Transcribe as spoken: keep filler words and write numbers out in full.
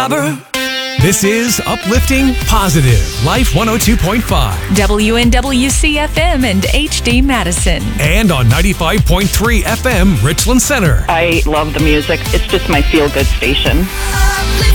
This is Uplifting Positive Life one oh two point five. W N W C F M and H D Madison. And on ninety-five point three F M Richland Center. I love the music. It's just my feel-good station.